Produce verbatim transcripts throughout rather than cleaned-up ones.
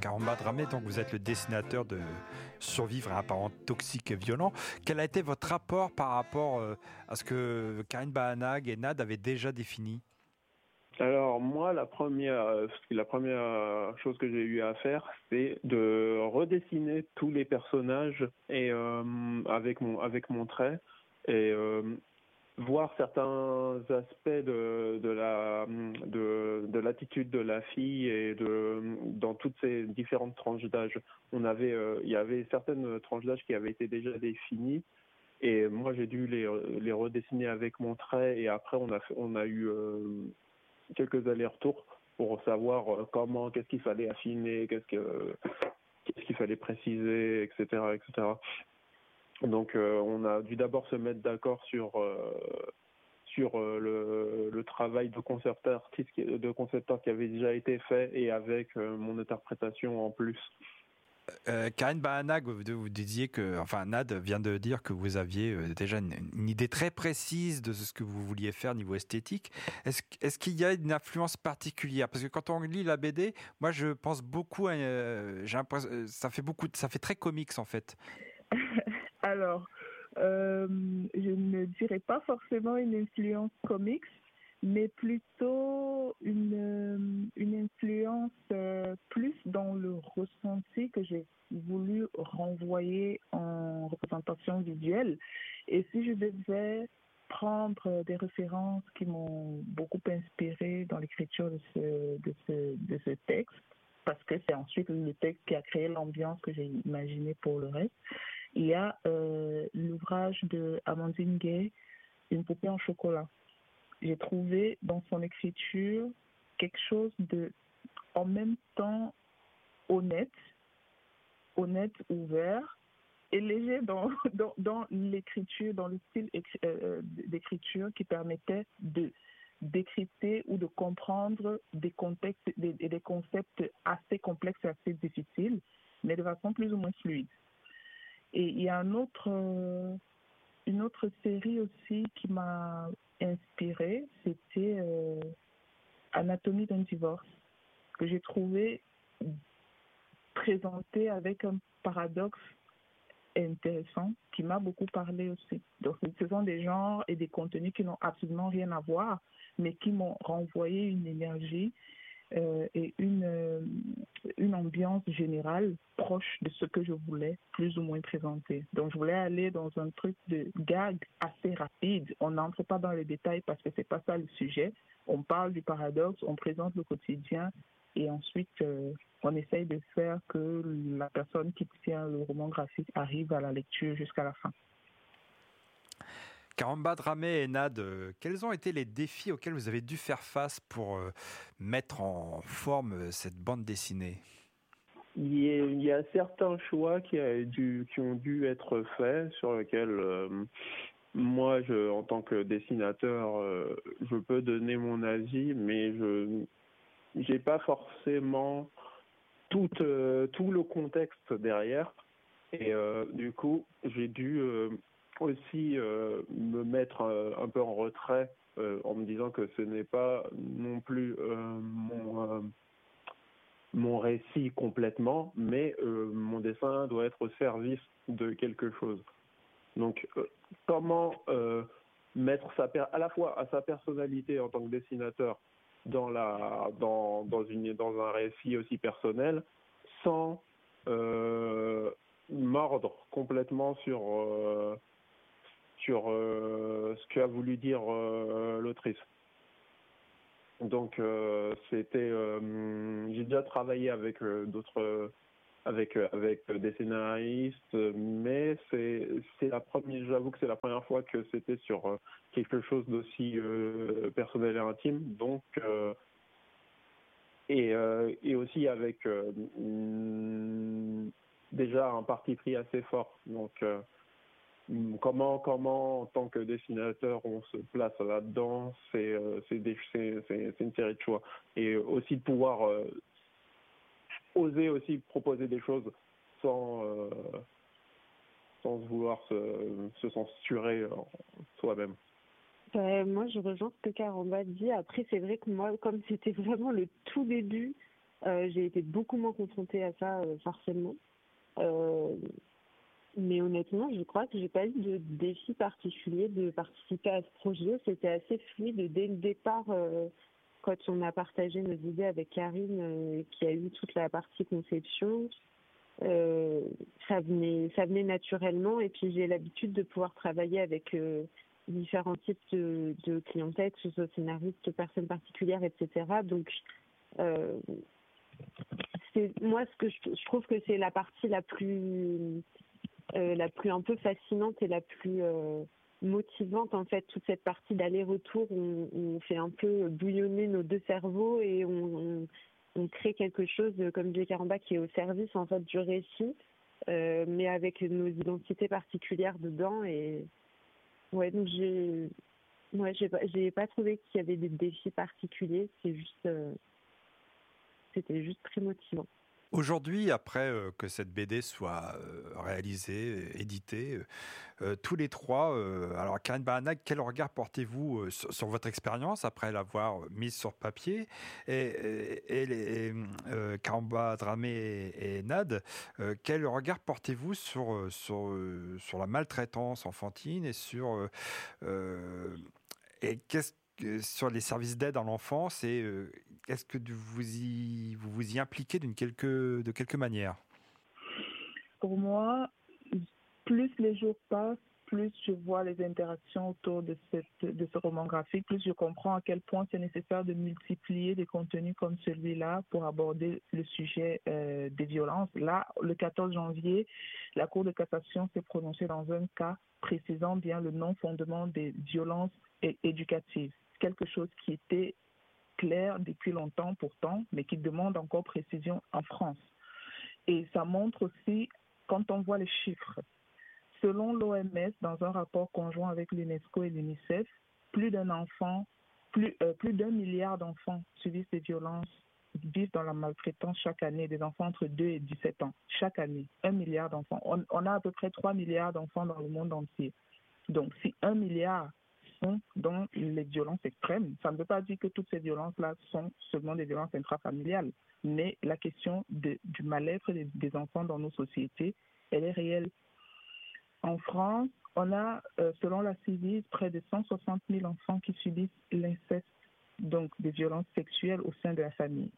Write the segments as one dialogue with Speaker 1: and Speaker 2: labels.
Speaker 1: Karamba Dramé, donc vous êtes le dessinateur de Survivre à un parent toxique et violent. Quel a été votre rapport par rapport euh, à ce que Karine Bahanag et Nad avaient déjà défini?
Speaker 2: Alors moi, la première, la première chose que j'ai eu à faire, c'est de redessiner tous les personnages et euh, avec mon avec mon trait et euh, voir certains aspects de de la de de l'attitude de la fille et de dans toutes ces différentes tranches d'âge. On avait euh, il y avait certaines tranches d'âge qui avaient été déjà définies. Et moi, j'ai dû les les redessiner avec mon trait et après on a fait, on a eu euh, quelques allers-retours pour savoir euh, comment, qu'est-ce qu'il fallait affiner, qu'est-ce que qu'est-ce qu'il fallait préciser, et cetera, et cetera. Donc, euh, on a dû d'abord se mettre d'accord sur euh, sur euh, le, le travail de concept artiste, de concept art qui avait déjà été fait et avec euh, mon interprétation en plus.
Speaker 1: Euh, Karine Bahanag, vous, vous disiez que, enfin Nad vient de dire que vous aviez euh, déjà une, une idée très précise de ce que vous vouliez faire niveau esthétique. Est-ce, est-ce qu'il y a une influence particulière? Parce que quand on lit la B D, moi je pense beaucoup, à, euh, j'ai l'impression, ça fait beaucoup, ça fait très comics en fait.
Speaker 3: Alors, euh, je ne dirais pas forcément une influence comics, mais plutôt une, une influence euh, plus dans le ressenti que j'ai voulu renvoyer en représentation visuelle. Et si je devais prendre des références qui m'ont beaucoup inspiré dans l'écriture de ce, de ce, de ce texte, parce que c'est ensuite le texte qui a créé l'ambiance que j'ai imaginée pour le reste, il y a euh, l'ouvrage de Amandine Gay, Une poupée en chocolat. J'ai trouvé dans son écriture quelque chose de, en même temps, honnête, honnête, ouvert, et léger dans, dans, dans l'écriture, dans le style euh, d'écriture qui permettait de décrypter ou de comprendre des contextes, des, des concepts assez complexes et assez difficiles, mais de façon plus ou moins fluide. Et il y a un autre, euh, une autre série aussi qui m'a inspirée, c'était euh, Anatomie d'un divorce, que j'ai trouvé présenté avec un paradoxe intéressant qui m'a beaucoup parlé aussi. Donc, ce sont des genres et des contenus qui n'ont absolument rien à voir, mais qui m'ont renvoyé une énergie euh, et une, euh, une ambiance générale proche de ce que je voulais plus ou moins présenter. Donc, je voulais aller dans un truc de gag assez rapide. On n'entre pas dans les détails parce que c'est pas ça le sujet. On parle du paradoxe, on présente le quotidien et ensuite, euh, on essaye de faire que la personne qui tient le roman graphique arrive à la lecture jusqu'à la fin.
Speaker 1: Karamba Dramé et Nad, euh, quels ont été les défis auxquels vous avez dû faire face pour euh, mettre en forme euh, cette bande dessinée?
Speaker 2: Il y, a, il y a certains choix qui, a dû, qui ont dû être faits, sur lesquels euh, moi, je, en tant que dessinateur, euh, je peux donner mon avis, mais je j'ai pas forcément tout, euh, tout le contexte derrière. Et euh, du coup, j'ai dû euh, aussi euh, me mettre euh, un peu en retrait euh, en me disant que ce n'est pas non plus euh, mon, euh, mon récit complètement, mais euh, mon dessin doit être au service de quelque chose. Donc, euh, comment euh, mettre sa per- à la fois à sa personnalité en tant que dessinateur dans la dans dans une dans un récit aussi personnel sans euh, mordre complètement sur euh, sur euh, ce qu'a voulu dire euh, l'autrice. Donc euh, c'était euh, j'ai déjà travaillé avec euh, d'autres avec avec des scénaristes, mais c'est c'est la première j'avoue que c'est la première fois que c'était sur euh, quelque chose d'aussi euh, personnel et intime. Donc euh, et euh, et aussi avec euh, mm, déjà un parti pris assez fort. Donc euh, comment comment en tant que dessinateur on se place là-dedans, c'est euh, c'est des c'est c'est c'est une série de choix et aussi de pouvoir euh, oser aussi proposer des choses sans euh, sans vouloir se, se censurer en soi-même.
Speaker 4: Euh, moi, je rejoins ce que Karamba dit. Après, c'est vrai que moi, comme c'était vraiment le tout début, Euh, j'ai été beaucoup moins confrontée à ça euh, forcément. Euh, mais honnêtement, je crois que j'ai pas eu de défi particulier de participer à ce projet. C'était assez fluide dès le départ euh, quand on a partagé nos idées avec Karine, euh, qui a eu toute la partie conception. Euh, ça venait, ça venait naturellement. Et puis j'ai l'habitude de pouvoir travailler avec euh, différents types de, de clientèle, que ce soit scénaristes, personnes particulières, et cetera. Donc euh, c'est moi ce que je, je trouve que c'est la partie la plus euh, la plus un peu fascinante et la plus euh, motivante en fait, toute cette partie d'aller-retour où on, on fait un peu bouillonner nos deux cerveaux et on, on, on crée quelque chose, comme dit Karamba, qui est au service en fait du récit, euh, mais avec nos identités particulières dedans. Et ouais, donc j'ai ouais, j'ai pas, j'ai pas trouvé qu'il y avait des défis particuliers, c'est juste euh, c'était juste très motivant.
Speaker 1: Aujourd'hui, après euh, que cette B D soit euh, réalisée, éditée, euh, tous les trois, euh, alors Karine Baranag, quel regard portez-vous euh, sur, sur votre expérience après l'avoir mise sur papier, et, et, et les, euh, Karamba Dramé et, et Nad, euh, quel regard portez-vous sur, sur, sur la maltraitance enfantine et sur euh, et qu'est-ce sur les services d'aide à l'enfance, et euh, est-ce que vous y, vous vous y impliquez d'une quelque, de quelque manière?
Speaker 3: Pour moi, plus les jours passent, plus je vois les interactions autour de, cette, de ce roman graphique, plus je comprends à quel point c'est nécessaire de multiplier des contenus comme celui-là pour aborder le sujet euh, des violences. Là, le quatorze janvier, la Cour de cassation s'est prononcée dans un cas précisant bien le non-fondement des violences é- éducatives. Quelque chose qui était clair depuis longtemps pourtant, mais qui demande encore précision en France. Et ça montre aussi, quand on voit les chiffres, selon l'O M S, dans un rapport conjoint avec l'UNESCO et l'UNICEF, plus d'un enfant, plus, euh, plus d'un milliard d'enfants subissent des violences, vivent dans la maltraitance chaque année, des enfants entre deux et dix-sept ans, chaque année, un milliard d'enfants. On, on a à peu près trois milliards d'enfants dans le monde entier. Donc, si un milliard sont dans les violences extrêmes, ça ne veut pas dire que toutes ces violences-là sont seulement des violences intrafamiliales, mais la question de, du mal-être des, des enfants dans nos sociétés, elle est réelle. En France, on a, euh, selon la Civis, près de cent soixante mille enfants qui subissent l'inceste, donc des violences sexuelles au sein de la famille.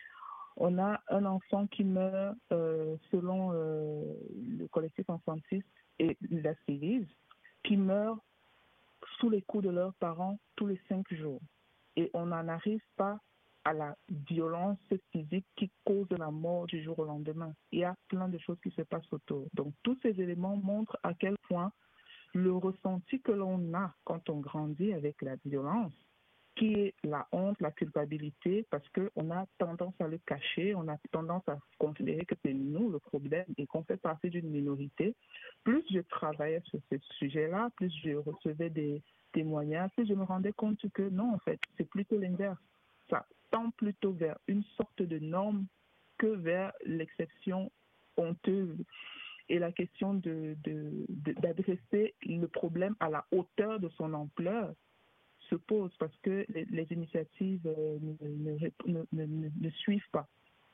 Speaker 3: On a un enfant qui meurt, euh, selon euh, le collectif Enfantiste et la Civis, qui meurt sous les coups de leurs parents tous les cinq jours. Et on n'en arrive pas à la violence physique qui cause la mort du jour au lendemain. Il y a plein de choses qui se passent autour. Donc tous ces éléments montrent à quel point le ressenti que l'on a quand on grandit avec la violence, qui est la honte, la culpabilité, parce qu'on a tendance à le cacher, on a tendance à considérer que c'est nous le problème et qu'on fait partie d'une minorité. Plus je travaillais sur ce sujet-là, plus je recevais des témoignages, plus je me rendais compte que non, en fait, c'est plutôt l'inverse. Ça tend plutôt vers une sorte de norme que vers l'exception honteuse. Et la question de, de, de, d'adresser le problème à la hauteur de son ampleur se pose parce que les, les initiatives euh, ne, ne, ne, ne, ne suivent pas.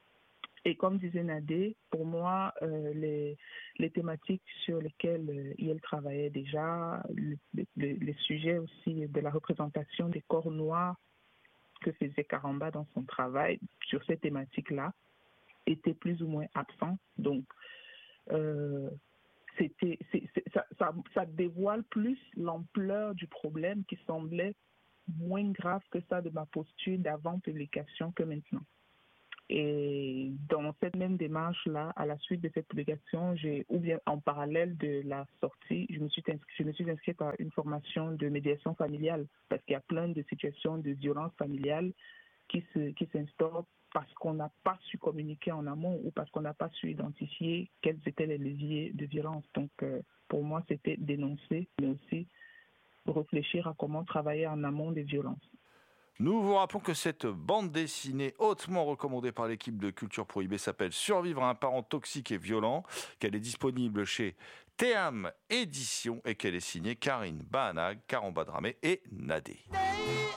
Speaker 3: Et comme disait Nadé, pour moi, euh, les, les thématiques sur lesquelles euh, il travaillait déjà, le, le, les sujets aussi de la représentation des corps noirs que faisait Karamba dans son travail sur ces thématiques-là, étaient plus ou moins absents. Donc, euh, C'était, c'est, c'est, ça, ça, ça dévoile plus l'ampleur du problème qui semblait moins grave que ça de ma posture d'avant publication que maintenant. Et dans cette même démarche-là, à la suite de cette publication, j'ai, ou bien en parallèle de la sortie, je me suis inscrite, je me suis inscrite à une formation de médiation familiale parce qu'il y a plein de situations de violence familiale qui, se, qui s'instaurent parce qu'on n'a pas su communiquer en amont ou parce qu'on n'a pas su identifier quels étaient les leviers de violence. Donc, euh, pour moi, c'était dénoncer, mais aussi réfléchir à comment travailler en amont des violences.
Speaker 5: Nous vous rappelons que cette bande dessinée hautement recommandée par l'équipe de Culture Prohibée s'appelle « Survivre à un parent toxique et violent », qu'elle est disponible chez Théam Éditions et qu'elle est signée Karine Baranag, Karamba Dramé et Nadé.